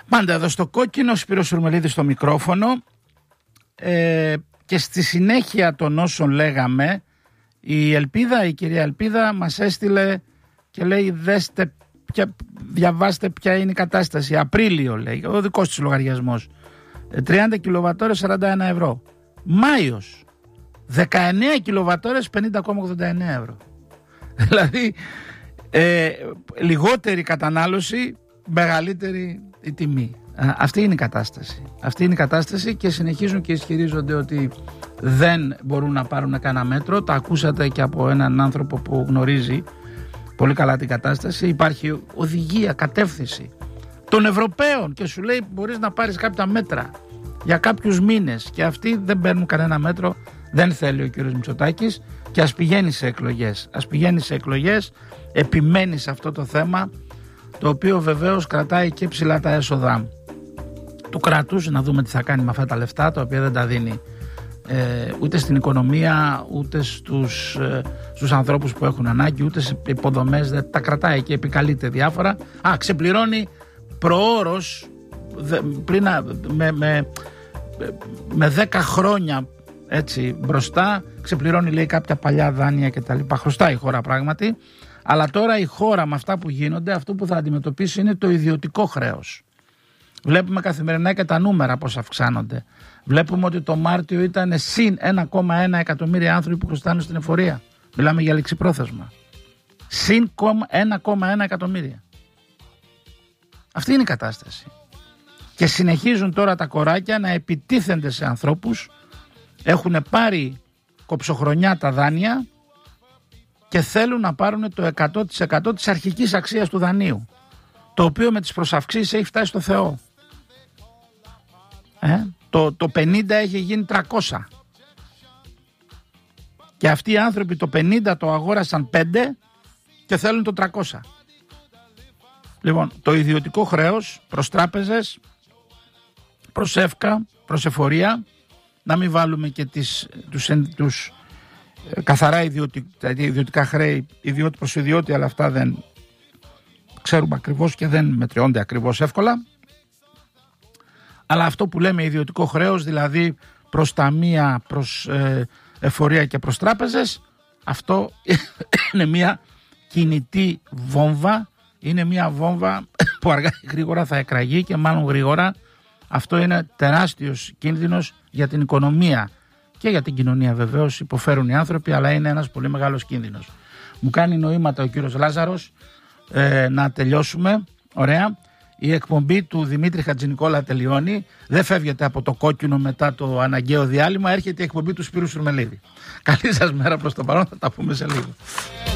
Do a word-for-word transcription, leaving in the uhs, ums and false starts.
Πάντα εδώ στο κόκκινο, Σπύρος Σουρμελίδης στο μικρόφωνο, ε, και στη συνέχεια των όσων λέγαμε, η Ελπίδα, η κυρία Ελπίδα μας έστειλε και λέει δέστε, ποια, διαβάστε ποια είναι η κατάσταση. Απρίλιο λέει, ο δικός της λογαριασμός, τριάντα κιλοβατόρες σαράντα ένα ευρώ. Μάιος, δεκαεννέα κιλοβατόρες πενήντα κόμμα ογδόντα εννέα ευρώ. Δηλαδή ε, λιγότερη κατανάλωση, μεγαλύτερη η τιμή. Α, αυτή είναι η κατάσταση. Αυτή είναι η κατάσταση και συνεχίζουν και ισχυρίζονται ότι δεν μπορούν να πάρουν κανένα μέτρο. Τα ακούσατε και από έναν άνθρωπο που γνωρίζει πολύ καλά την κατάσταση. Υπάρχει οδηγία, κατεύθυνση των Ευρωπαίων και σου λέει μπορείς να πάρεις κάποια μέτρα για κάποιους μήνες και αυτοί δεν παίρνουν κανένα μέτρο. Δεν θέλει ο κύριος Μητσοτάκης και ας πηγαίνει σε εκλογές. Ας πηγαίνει σε εκλογές, επιμένει σε αυτό το θέμα, το οποίο βεβαίως κρατάει και ψηλά τα έσοδα του κράτους. Να δούμε τι θα κάνει με αυτά τα λεφτά, τα οποία δεν τα δίνει ε, ούτε στην οικονομία, ούτε στους, ε, στους ανθρώπους που έχουν ανάγκη, ούτε σε υποδομές. Δεν τα κρατάει και επικαλείται διάφορα. Α, ξεπληρώνει προώρως δε, πριν, με, με, με δέκα χρόνια έτσι μπροστά, ξεπληρώνει λέει κάποια παλιά δάνεια και τα λοιπά. Χρωστάει η χώρα πράγματι, αλλά τώρα η χώρα με αυτά που γίνονται, αυτό που θα αντιμετωπίσει είναι το ιδιωτικό χρέος. Βλέπουμε καθημερινά και τα νούμερα πώς αυξάνονται. Βλέπουμε ότι το Μάρτιο ήταν συν ένα κόμμα ένα εκατομμύρια άνθρωποι που χρωστάνε στην εφορία. Μιλάμε για ληξιπρόθεσμα. Συν ένα κόμμα ένα εκατομμύρια. Αυτή είναι η κατάσταση. Και συνεχίζουν τώρα τα κοράκια να επιτίθενται σε ανθρώπους. Έχουν πάρει κοψοχρονιά τα δάνεια και θέλουν να πάρουν το εκατό τοις εκατό της αρχικής αξίας του δανείου, το οποίο με τις προσαυξήσεις έχει φτάσει στο Θεό. Ε, το, το πενήντα έχει γίνει τριακόσια. Και αυτοί οι άνθρωποι το πενήντα το αγόρασαν πέντε και θέλουν το τριακόσια. Λοιπόν, το ιδιωτικό χρέος προς τράπεζες, προς εύκα, προς εφορία, να μην βάλουμε και τις, τους, τους ε, καθαρά ιδιωτικά, ιδιωτικά χρέη, ιδιώτη προς ιδιώτη, αλλά αυτά δεν ξέρουμε ακριβώς και δεν μετριώνται ακριβώς εύκολα. Αλλά αυτό που λέμε ιδιωτικό χρέος, δηλαδή προς ταμεία, προς ε, εφορία και προς τράπεζες, αυτό είναι μια κινητή βόμβα, είναι μια βόμβα που αργά ή γρήγορα θα εκραγεί και μάλλον γρήγορα. Αυτό είναι τεράστιος κίνδυνος για την οικονομία και για την κοινωνία βεβαίως, υποφέρουν οι άνθρωποι, αλλά είναι ένας πολύ μεγάλος κίνδυνος. Μου κάνει νοήματα ο κύριος Λάζαρος ε, να τελειώσουμε, ωραία. Η εκπομπή του Δημήτρη Χατζηνικόλα τελειώνει, δεν φεύγετε από το κόκκινο μετά το αναγκαίο διάλειμμα, έρχεται η εκπομπή του Σπύρου Σουρμελίδη. Καλή σας μέρα προς το παρόν, θα τα πούμε σε λίγο.